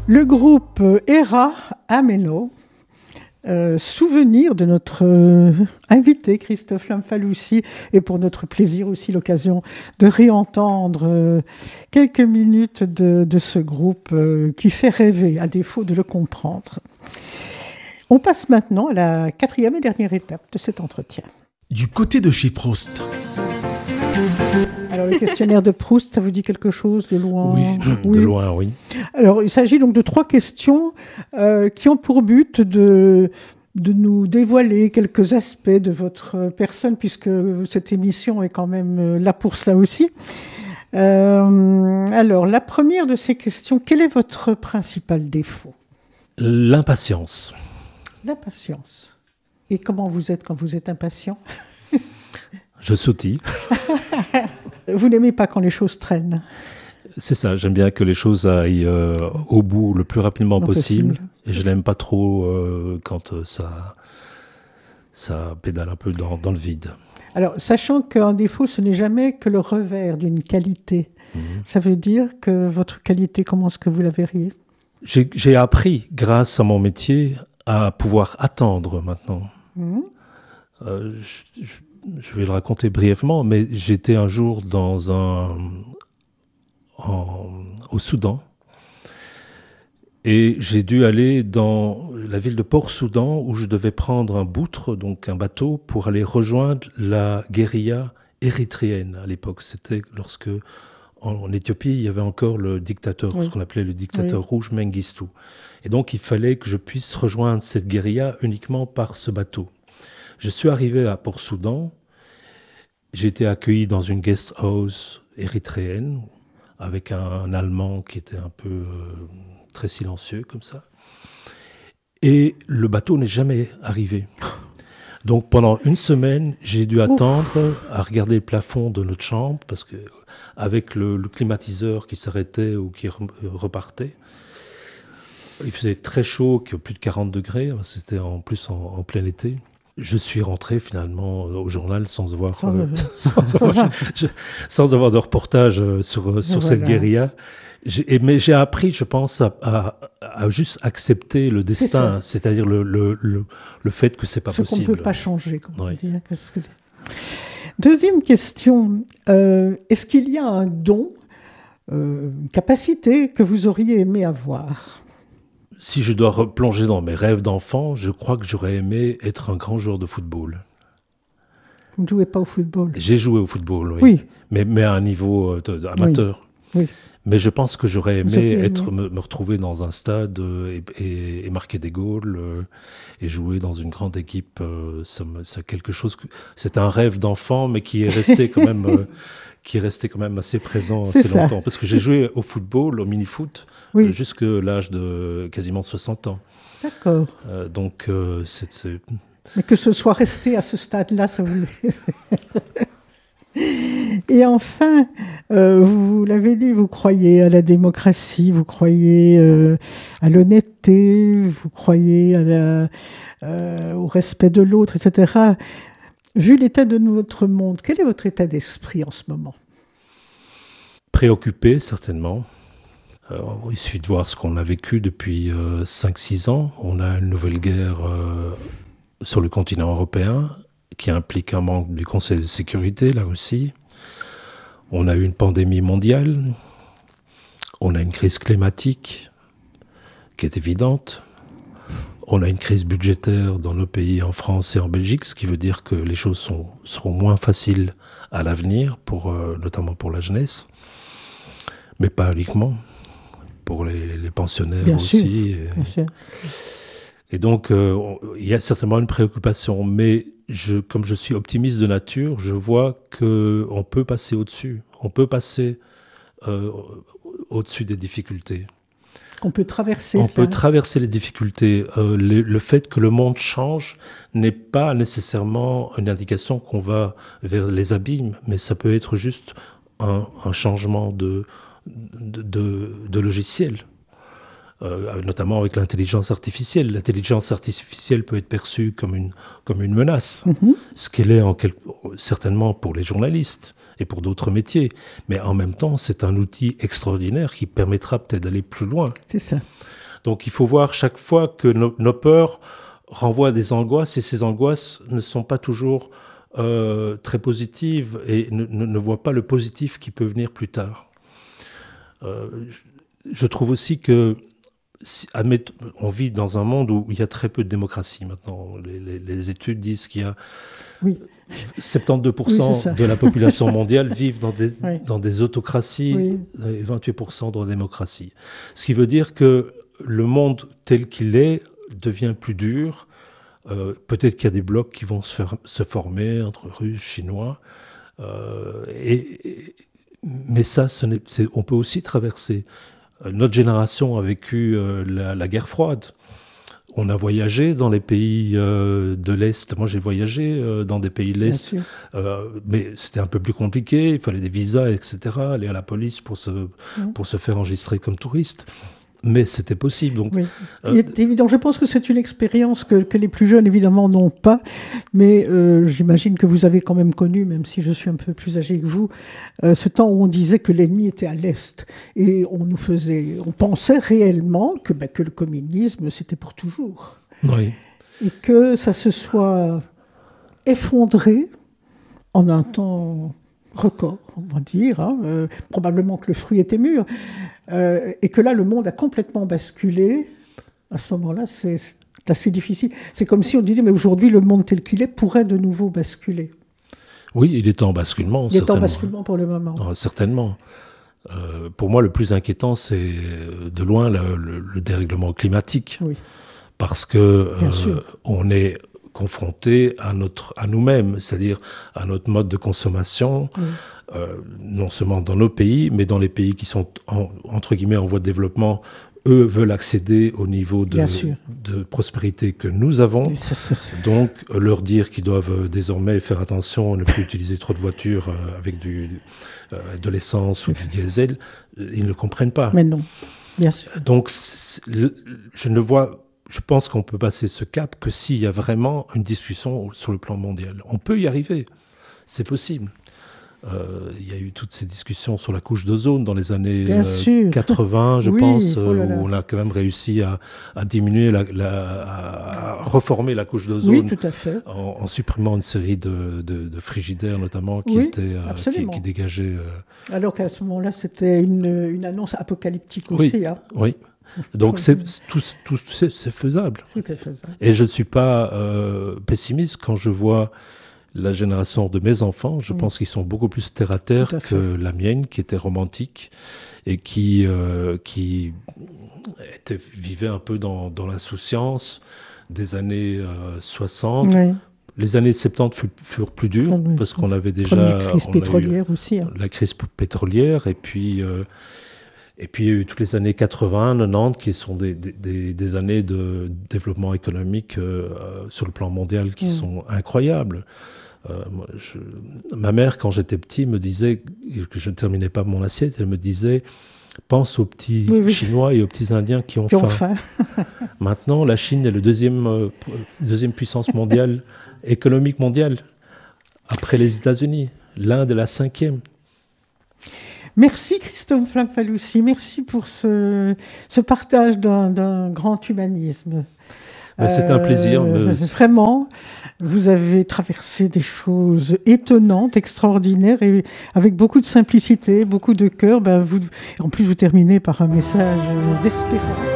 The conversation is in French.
Le groupe Era Ameno, souvenir de notre invité Christophe Lamfalussy, et pour notre plaisir aussi l'occasion de réentendre quelques minutes de ce groupe qui fait rêver, à défaut de le comprendre. On passe maintenant à la quatrième et dernière étape de cet entretien. Du côté de chez Proust. Alors, le questionnaire de Proust, ça vous dit quelque chose de loin? Oui, de loin, oui. Alors, il s'agit donc de 3 questions qui ont pour but de nous dévoiler quelques aspects de votre personne, puisque cette émission est quand même là pour cela aussi. Alors, la première de ces questions, quel est votre principal défaut? L'impatience. L'impatience. Et comment vous êtes quand vous êtes impatient? Je sautille. Vous n'aimez pas quand les choses traînent? C'est ça, j'aime bien que les choses aillent au bout le plus rapidement possible. Et je n'aime pas trop quand ça pédale un peu dans le vide. Alors, sachant qu'un défaut, ce n'est jamais que le revers d'une qualité. Ça veut dire que votre qualité, comment est-ce que vous la verriez? J'ai appris, grâce à mon métier, à pouvoir attendre maintenant. Je vais le raconter brièvement, mais j'étais un jour au Soudan et j'ai dû aller dans la ville de Port-Soudan où je devais prendre un boutre, donc un bateau, pour aller rejoindre la guérilla érythréenne à l'époque. C'était lorsque, en Éthiopie, il y avait encore le dictateur, ce qu'on appelait le dictateur rouge Mengistu. Et donc il fallait que je puisse rejoindre cette guérilla uniquement par ce bateau. Je suis arrivé à Port-Soudan, j'ai été accueilli dans une guest house érythréenne avec un Allemand qui était un peu très silencieux comme ça. Et le bateau n'est jamais arrivé. Donc pendant une semaine, j'ai dû attendre à regarder le plafond de notre chambre parce que avec le climatiseur qui s'arrêtait ou qui repartait, il faisait très chaud, plus de 40 degrés, c'était en plus en plein été. Je suis rentré finalement au journal sans avoir de reportage sur cette guérilla. Mais j'ai appris, je pense, à juste accepter le destin, c'est-à-dire le fait que c'est pas possible. Ce qu'on ne peut pas changer, comme on dit. Deuxième question, est-ce qu'il y a un don, une capacité que vous auriez aimé avoir ? Si je dois replonger dans mes rêves d'enfant, je crois que j'aurais aimé être un grand joueur de football. Vous ne jouez pas au football? J'ai joué au football, oui. Mais à un niveau amateur. Oui. Mais je pense que j'aurais aimé me retrouver dans un stade et marquer des goals et jouer dans une grande équipe. C'est quelque chose c'est un rêve d'enfant, mais qui est resté quand même... qui est resté quand même assez présent assez longtemps. Parce que j'ai joué au football, au mini-foot, jusqu'à l'âge de quasiment 60 ans. D'accord. Donc, Mais que ce soit resté à ce stade-là, ça vous... Et enfin, vous l'avez dit, vous croyez à la démocratie, vous croyez à l'honnêteté, vous croyez au respect de l'autre, etc. Vu l'état de notre monde, quel est votre état d'esprit en ce moment? Préoccupé, certainement. Il suffit de voir ce qu'on a vécu depuis 5-6 ans. On a une nouvelle guerre sur le continent européen qui implique un membre du Conseil de sécurité, la Russie. On a eu une pandémie mondiale. On a une crise climatique qui est évidente. On a une crise budgétaire dans nos pays, en France et en Belgique, ce qui veut dire que les choses seront moins faciles à l'avenir, notamment pour la jeunesse, mais pas uniquement, pour les pensionnaires bien aussi. Sûr, bien sûr. Et donc, il y a certainement une préoccupation, mais comme je suis optimiste de nature, je vois qu'on peut passer au-dessus. On peut passer au-dessus des difficultés. On peut traverser On peut traverser les difficultés. Le fait que le monde change n'est pas nécessairement une indication qu'on va vers les abîmes, mais ça peut être juste un changement de logiciel. notamment avec l'intelligence artificielle. L'intelligence artificielle peut être perçue comme une menace, ce qu'elle est certainement pour les journalistes et pour d'autres métiers. Mais en même temps, c'est un outil extraordinaire qui permettra peut-être d'aller plus loin. C'est ça. Donc il faut voir chaque fois que nos peurs renvoient à des angoisses, et ces angoisses ne sont pas toujours très positives et ne voient pas le positif qui peut venir plus tard. Je trouve aussi que on vit dans un monde où il y a très peu de démocratie maintenant. Les études disent qu'il y a 72% de la population mondiale vivent dans des autocraties et 28% dans la démocratie. Ce qui veut dire que le monde tel qu'il est devient plus dur. Peut-être qu'il y a des blocs qui vont se former entre Russes, Chinois. Mais ça, on peut aussi traverser. Notre génération a vécu la guerre froide. On a voyagé dans les pays de l'Est. Moi, j'ai voyagé dans des pays de l'Est. Mais c'était un peu plus compliqué. Il fallait des visas, etc. Aller à la police pour se faire enregistrer comme touriste. Mais c'était possible. Donc, Il est évident. Je pense que c'est une expérience que les plus jeunes, évidemment, n'ont pas. Mais j'imagine que vous avez quand même connu, même si je suis un peu plus âgé que vous, ce temps où on disait que l'ennemi était à l'Est. Et on pensait réellement que le communisme, c'était pour toujours. Oui. Et que ça se soit effondré en un temps record, on va dire. Probablement que le fruit était mûr. Et que là, le monde a complètement basculé. À ce moment-là, c'est assez difficile. C'est comme si on disait, mais aujourd'hui, le monde tel qu'il est pourrait de nouveau basculer. Oui, il est en basculement. Il est en basculement pour le moment. Certainement. Pour moi, le plus inquiétant, c'est de loin le dérèglement climatique. Oui. Parce que on est confronté à nous-mêmes, c'est-à-dire à notre mode de consommation. Oui. Non seulement dans nos pays, mais dans les pays qui sont entre guillemets en voie de développement, eux veulent accéder au niveau de prospérité que nous avons. Oui, donc leur dire qu'ils doivent désormais faire attention à ne plus utiliser trop de voitures avec de l'essence ou du diesel, ils ne comprennent pas. Mais non, bien sûr. Donc je pense qu'on peut passer ce cap que s'il y a vraiment une discussion sur le plan mondial. On peut y arriver, c'est possible. Il y a eu toutes ces discussions sur la couche d'ozone dans les années 80, je pense, où on a quand même réussi à diminuer, à reformer la couche d'ozone, oui, tout à fait. en supprimant une série de frigidaires notamment qui dégageaient. Alors qu'à ce moment-là, c'était une annonce apocalyptique aussi. Oui. Donc tout c'est faisable. C'était faisable. Et je ne suis pas pessimiste quand je vois la génération de mes enfants. Je pense qu'ils sont beaucoup plus terre à terre que la mienne, qui était romantique et qui vivait un peu dans l'insouciance des années 60. Oui. Les années 70 furent plus dures parce qu'on avait déjà la crise pétrolière aussi. La crise pétrolière et puis il y a eu toutes les années 80, 90 qui sont des années de développement économique sur le plan mondial qui sont incroyables. Ma mère, quand j'étais petit, me disait que je ne terminais pas mon assiette. Elle me disait, pense aux petits Chinois et aux petits Indiens qui ont faim. Maintenant, la Chine est le deuxième puissance mondiale, économique mondiale, après les États-Unis. L'Inde est la 5e. Merci Christophe Lamfalussy, merci pour ce partage d'un grand humanisme. C'était un plaisir. Vraiment, vous avez traversé des choses étonnantes, extraordinaires, et avec beaucoup de simplicité, beaucoup de cœur. En plus, vous terminez par un message d'espérance.